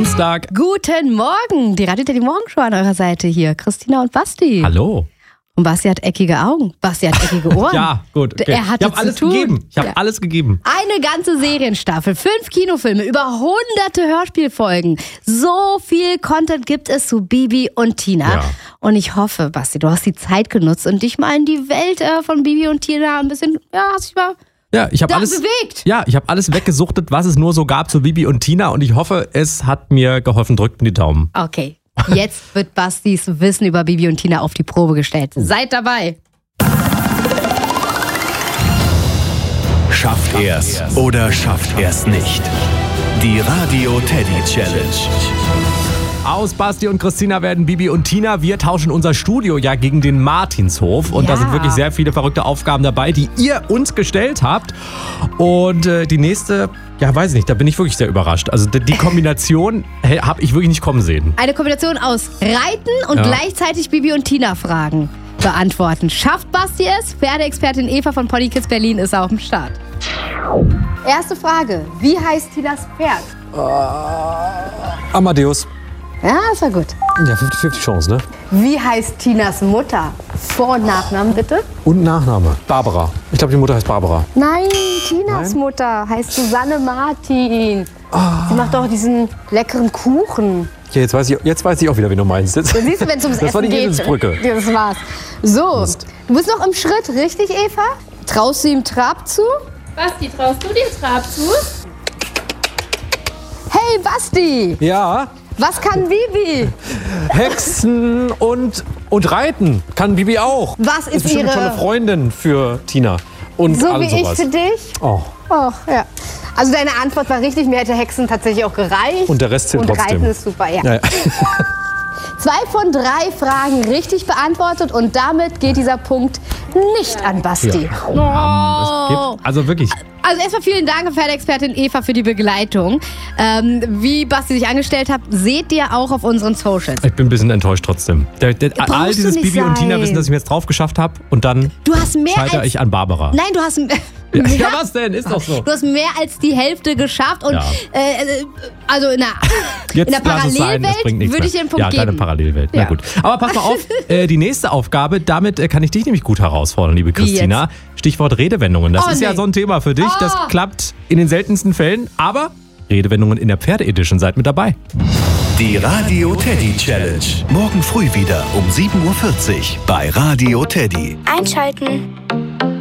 Dienstag. Guten Morgen, die Radio Teddy Morgenshow an eurer Seite hier. Christina und Basti. Hallo. Und Basti hat eckige Augen. Basti hat eckige Ohren. Ja, gut. Okay. Er hatte ich habe alles zu tun. gegeben. Ich habe alles gegeben. Eine ganze Serienstaffel, 5 Kinofilme, über 100 Hörspielfolgen. So viel Content gibt es zu Bibi und Tina. Ja. Und ich hoffe, Basti, du hast die Zeit genutzt und dich mal in die Welt von Bibi und Tina ein bisschen, hast dich mal Ja, ich habe alles bewegt. Ja, ich habe alles weggesuchtet, was es nur so gab zu Bibi und Tina und ich hoffe, es hat mir geholfen. Drückt mir die Daumen. Okay, jetzt wird Bastis Wissen über Bibi und Tina auf die Probe gestellt. Seid dabei. Schafft er's oder schafft er's nicht? Die Radio Teddy Challenge. Aus Basti und Christina werden Bibi und Tina. Wir tauschen unser Studio ja gegen den Martinshof. Und da sind wirklich sehr viele verrückte Aufgaben dabei, die ihr uns gestellt habt. Und die nächste, weiß ich nicht, da bin ich wirklich sehr überrascht. Also die Kombination habe ich wirklich nicht kommen sehen. Eine Kombination aus Reiten und gleichzeitig Bibi und Tina Fragen beantworten. Schafft Basti es? Pferdeexpertin Eva von Pony Kids Berlin ist auf dem Start. Erste Frage. Wie heißt Tinas Pferd? Amadeus. Ja, das war gut. Ja, 50-50 Chance, ne? Wie heißt Tinas Mutter? Vor- und Nachnamen bitte? Und Nachname. Barbara. Ich glaube, die Mutter heißt Barbara. Nein, Tinas Mutter heißt Susanne Martin. Sie macht auch diesen leckeren Kuchen. Ja, jetzt weiß ich auch wieder, wen du meinst. Jetzt. Dann siehst du, wenn es ums Das Essen war die geht. Eselsbrücke. Ja, das war's. So, Mist. du bist noch im Schritt, richtig, Eva? Traust du ihm Trab zu? Basti, traust du dir Trab zu? Hey, Basti! Ja, Was kann Bibi? Hexen und Reiten kann Bibi auch. Was ist bestimmt ihre- schon eine Freundin für Tina. Und So all wie sowas. ich für dich? Oh. Oh, ja. Also deine Antwort war richtig, mir hätte Hexen tatsächlich auch gereicht. Und der Rest zählt Und trotzdem. Reiten ist super, ja. Ja, ja. 2 von 3 Fragen richtig beantwortet und damit geht dieser Punkt nicht an Basti. Also wirklich. Also erstmal vielen Dank, Pferdeexpertin Eva, für die Begleitung. Wie Basti sich angestellt hat, seht ihr auch auf unseren Socials. Ich bin ein bisschen enttäuscht trotzdem. All Brauchst dieses du nicht Bibi und Tina sein. wissen, dass ich mir jetzt drauf geschafft habe und dann Du hast mehr scheitere als... ich an Barbara. Nein, du hast... Ja, was denn? Ist doch so. Du hast mehr als die Hälfte geschafft und Ja. Also in der Jetzt lass es sein, das Parallelwelt bringt nichts würde ich mehr. dir einen Punkt Ja, geben. keine Parallelwelt. Na Ja. gut. Aber pass mal auf, die nächste Aufgabe, damit kann ich dich nämlich gut herausfordern, liebe Christina. Stichwort Redewendungen. Das Oh, ist ja nee. so ein Thema für dich. Das Oh. klappt in den seltensten Fällen, aber Redewendungen in der Pferde-Edition, seid mit dabei. Die Radio Teddy Challenge. Morgen früh wieder um 7:40 Uhr bei Radio Teddy. Einschalten.